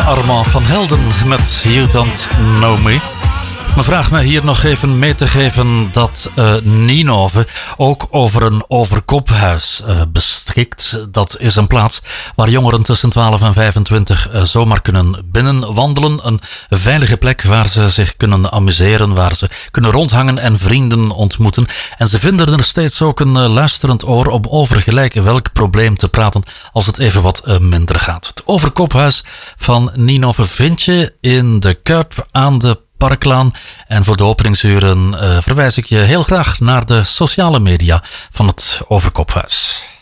Armand van Helden met You Don't Know Me. Maar vraag me hier nog even mee te geven dat Ninove ook over een overkophuis beschikt. Dat is een plaats waar jongeren tussen 12 en 25 zomaar kunnen binnenwandelen. Een veilige plek waar ze zich kunnen amuseren, waar ze kunnen rondhangen en vrienden ontmoeten. En ze vinden er steeds ook een luisterend oor om over gelijk welk probleem te praten als het even wat minder gaat. Het overkophuis van Ninove vind je in de Kuip aan de Parklaan. En voor de openingsuren verwijs ik je heel graag naar de sociale media van het Overkophuis.